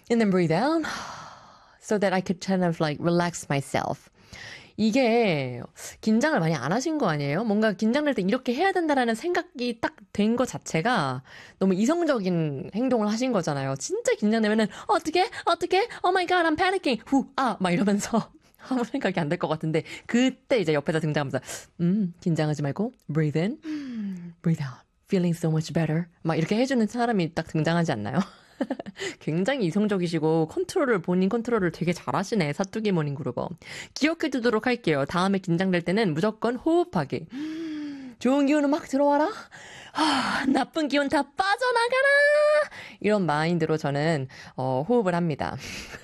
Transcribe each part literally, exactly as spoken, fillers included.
And then breathe out so that I could kind of like relax myself. 이게 긴장을 많이 안 하신 거 아니에요? 뭔가 긴장될 때 이렇게 해야 된다라는 생각이 딱 된 거 자체가 너무 이성적인 행동을 하신 거잖아요. 진짜 긴장되면은 어떻게 어떻게 Oh my god, I'm panicking. 후, 아, 막 이러면서 아무 생각이 안 될 것 같은데 그때 이제 옆에서 등장하면서 음, 긴장하지 말고 breathe in, breathe out. Feeling so much better. 막 이렇게 해주는 사람이 딱 등장하지 않나요? 굉장히 이성적이시고 컨트롤을 본인 컨트롤을 되게 잘하시네. 사투기 모닝그루버. 기억해 두도록 할게요. 다음에 긴장될 때는 무조건 호흡하기. 좋은 기운은 막 들어와라. 아, 나쁜 기운 다 빠져나가라. 이런 마인드로 저는 어, 호흡을 합니다.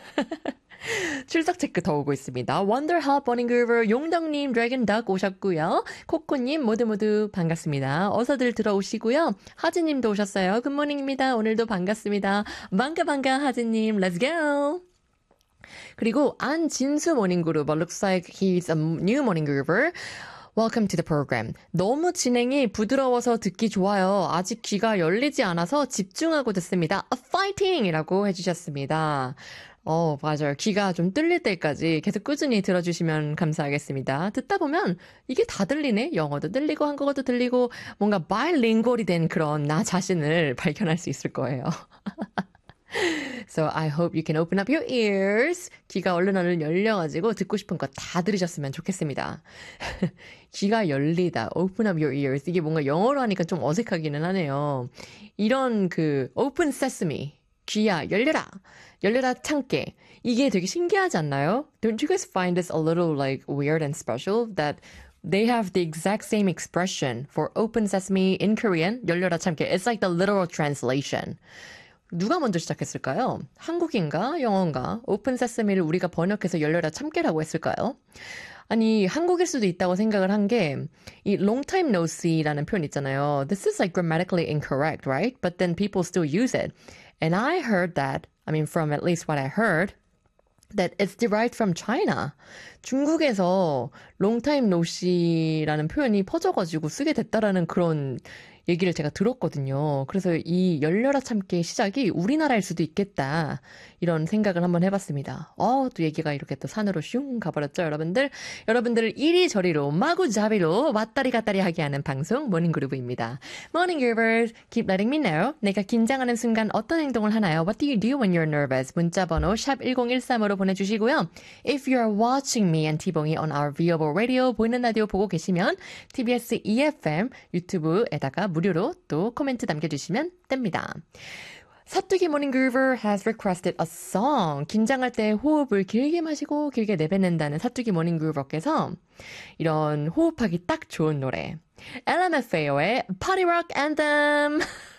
출석 체크 더 오고 있습니다. Wonder Help Morning Groover 용덕님, Dragon Duck 오셨고요. 코코님 모두 모두 반갑습니다. 어서들 들어오시고요. 하진님도 오셨어요. 굿모닝입니다. 오늘도 반갑습니다. 반가 반가 하진님, Let's go. 그리고 안진수 모닝 그루버 looks like he's a new morning groover. Welcome to the program. 너무 진행이 부드러워서 듣기 좋아요. 아직 귀가 열리지 않아서 집중하고 듣습니다. A fighting! 이라고 해주셨습니다. 어, 맞아요. 귀가 좀 뚫릴 때까지 계속 꾸준히 들어주시면 감사하겠습니다. 듣다 보면 이게 다 들리네? 영어도 들리고 한국어도 들리고 뭔가 바이링구얼이 된 그런 나 자신을 발견할 수 있을 거예요. So I hope you can open up your ears. 귀가 얼른 얼른 열려가지고 듣고 싶은 거 다 들으셨으면 좋겠습니다. 귀가 열리다. Open up your ears. 이게 뭔가 영어로 하니까 좀 어색하기는 하네요. 이런 그 open sesame. 귀야 열려라. 열려라 참깨. 이게 되게 신기하지 않나요? Don't you guys find this a little like weird and special that they have the exact same expression for open sesame in Korean? 열려라 참깨. It's like the literal translation. 누가 먼저 시작했을까요? 한국인가 영어인가? 오픈 세스미를 우리가 번역해서 열려라 참깨라고 했을까요? 아니 한국일 수도 있다고 생각을 한 게 이 long time no see라는 표현 있잖아요. This is like grammatically incorrect, right? But then people still use it. And I heard that, I mean from at least what I heard, that it's derived from China. 중국에서 long time no see라는 표현이 퍼져가지고 쓰게 됐다라는 그런 얘기를 제가 들었거든요. 그래서 이 열려라 참깨의 시작이 우리나라일 수도 있겠다. 이런 생각을 한번 해봤습니다. 어, 또 얘기가 이렇게 또 산으로 슝 가버렸죠, 여러분들. 여러분들을 이리저리로 마구잡이로 왔다리 갔다리 하게 하는 방송 모닝그루브입니다. Morning Groovers, keep letting me know. 내가 긴장하는 순간 어떤 행동을 하나요? What do you do when you're nervous? 문자번호 샵 일공일삼으로 보내주시고요. If you're watching me and T-봉이 on our viewable radio, 보이는 라디오 보고 계시면 티비에스 이에프엠 유튜브에다가 무료로 또 코멘트 남겨주시면 됩니다. 사투기 모닝 그루버 has requested a song. 긴장할 때 호흡을 길게 마시고 길게 내뱉는다는 사투기 모닝 그루버께서 이런 호흡하기 딱 좋은 노래 엘엠에프에이오의 Party Rock Anthem